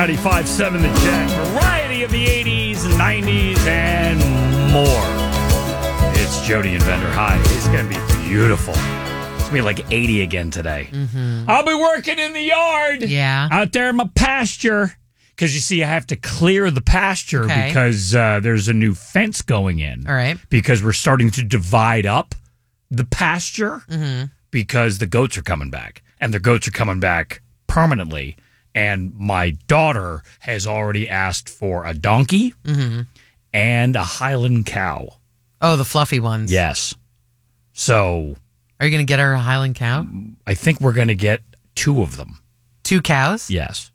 95.7 The Jet. Variety of the 80s, 90s, and more. It's Jody and Vendor. Hi. It's going to be beautiful. It's going to be like 80 again today. Mm-hmm. I'll be working in the yard. Yeah. Out there in my pasture. Because you see, I have to clear the pasture because there's a new fence going in. All right. Because we're starting to divide up the pasture because the goats are coming back. And the goats are coming back permanently. And my daughter has already asked for a donkey and a Highland cow. Oh, the fluffy ones. Yes. So. Are you going to get her a Highland cow? I think we're going to get 2 of them. 2 cows? Yes.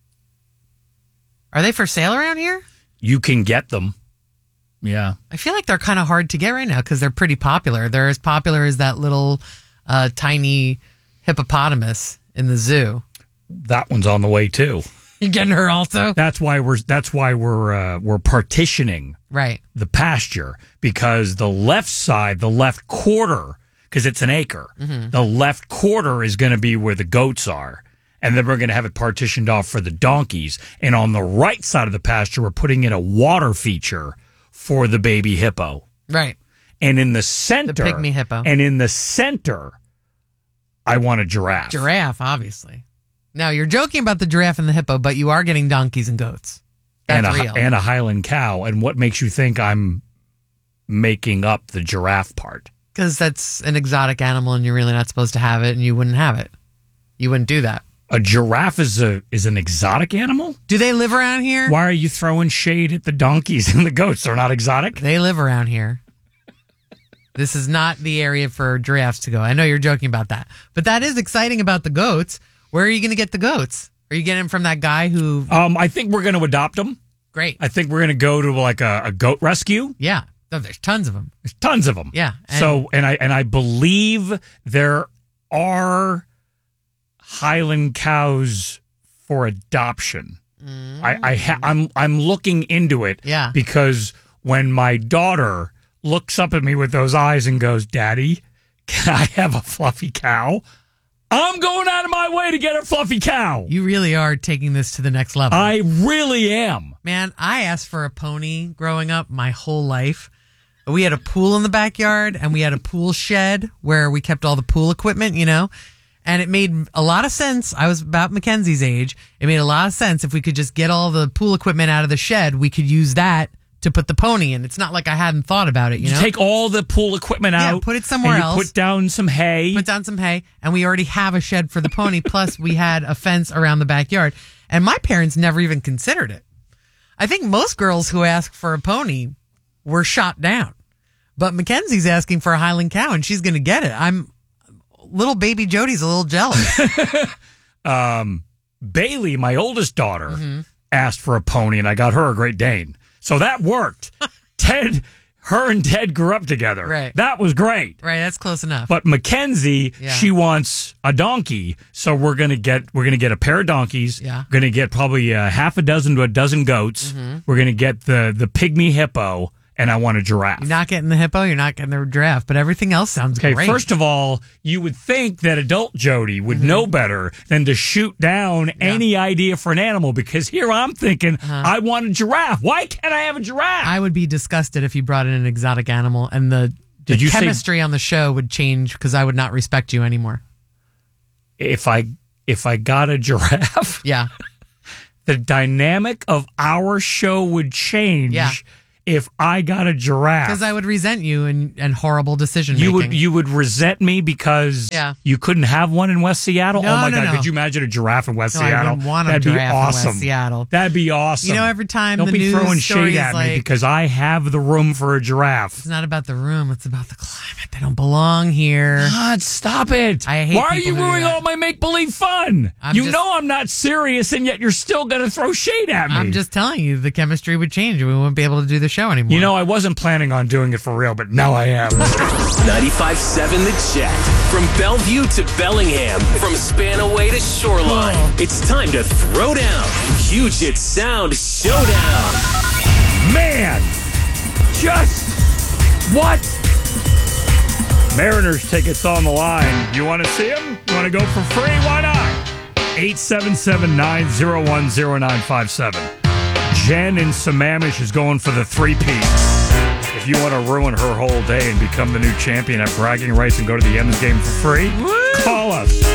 Are they for sale around here? You can get them. Yeah. I feel like they're kind of hard to get right now because they're pretty popular. They're as popular as that little tiny hippopotamus in the zoo. That one's on the way too. You getting her also? That's why we're partitioning the pasture because the left side, the left quarter, because it's an acre, the left quarter is going to be where the goats are. And then we're going to have it partitioned off for the donkeys. And on the right side of the pasture, we're putting in a water feature for the baby hippo. Right. And in the center, the pygmy hippo. And in the center, I want a giraffe. Giraffe, obviously. Now, you're joking about the giraffe and the hippo, but you are getting donkeys and goats. That's real. And a Highland cow. And what makes you think I'm making up the giraffe part? Because that's an exotic animal and you're really not supposed to have it and you wouldn't have it. You wouldn't do that. A giraffe is an exotic animal? Do they live around here? Why are you throwing shade at the donkeys and the goats? They're not exotic? They live around here. This is not the area for giraffes to go. I know you're joking about that. But that is exciting about the goats. Where are you going to get the goats? Are you getting them from that guy who... I think we're going to adopt them. Great. I think we're going to go to like a goat rescue. Yeah. Oh, there's tons of them. There's tons of them. Yeah. And I believe there are Highland cows for adoption. I'm looking into it. Yeah. Because when my daughter looks up at me with those eyes and goes, "Daddy, can I have a fluffy cow?" I'm going out of my way to get a fluffy cow. You really are taking this to the next level. I really am. Man, I asked for a pony growing up my whole life. We had a pool in the backyard and we had a pool shed where we kept all the pool equipment, you know, and it made a lot of sense. I was about Mackenzie's age. It made a lot of sense. If we could just get all the pool equipment out of the shed, we could use that to put the pony in. It's not like I hadn't thought about it, you know? Take all the pool equipment out. Yeah, put it somewhere else. Put down some hay. And we already have a shed for the pony, plus we had a fence around the backyard. And my parents never even considered it. I think most girls who ask for a pony were shot down. But Mackenzie's asking for a Highland cow, and she's going to get it. Little baby Jody's a little jealous. Bailey, my oldest daughter, asked for a pony, and I got her a Great Dane. So that worked. Her and Ted grew up together. Right. That was great. Right, that's close enough. But Mackenzie, she wants a donkey. So we're gonna get a pair of donkeys. Yeah. We're gonna get probably half a dozen to a dozen goats. We're gonna get the pygmy hippo, and I want a giraffe. You're not getting the hippo, you're not getting the giraffe, but everything else sounds great. Okay, first of all, you would think that adult Jody would know better than to shoot down any idea for an animal, because here I'm thinking, I want a giraffe. Why can't I have a giraffe? I would be disgusted if you brought in an exotic animal and the chemistry on the show would change because I would not respect you anymore. If I got a giraffe, the dynamic of our show would change. Yeah. If I got a giraffe. Because I would resent you and horrible decision making. You would resent me because you couldn't have one in West Seattle? No, oh my God, no. could you imagine a giraffe in West Seattle? I wouldn't want a That'd giraffe be awesome. in West Seattle. That'd be awesome. You know, every time Don't the be news throwing stories shade at me because I have the room for a giraffe. It's not about the room, it's about the climate. They don't belong here. God, stop it. I hate Why are you ruining all my make-believe fun? Know I'm not serious, and yet you're still going to throw shade at me. I'm just telling you, the chemistry would change. We wouldn't be able to do the show anymore. You know, I wasn't planning on doing it for real, but now I am. 95.7 The Jet. From Bellevue to Bellingham, from Spanaway to Shoreline, it's time to throw down. Puget Sound Showdown. Man, just what? Mariners tickets on the line. You want to see them? You want to go for free? Why not? 877-901-0957. Jen in Sammamish is going for the three-peat. If you want to ruin her whole day and become the new champion, have bragging rights and go to the M's game for free, call us.